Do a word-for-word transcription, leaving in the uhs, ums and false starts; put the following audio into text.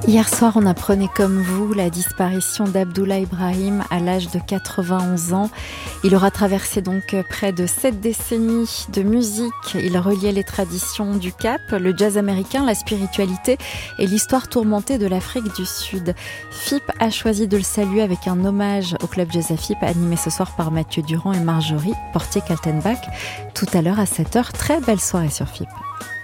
Hier soir, on apprenait comme vous la disparition d'Abdoulaye Ibrahim à l'âge de quatre-vingt-onze ans. Il aura traversé donc près de sept décennies de musique. Il reliait les traditions du Cap, le jazz américain, la spiritualité et l'histoire tourmentée de l'Afrique du Sud. F I P a choisi de le saluer avec un hommage au club jazz à F I P, animé ce soir par Mathieu Durand et Marjorie Portier-Kaltenbach. Tout à l'heure à sept heures, très belle soirée sur F I P.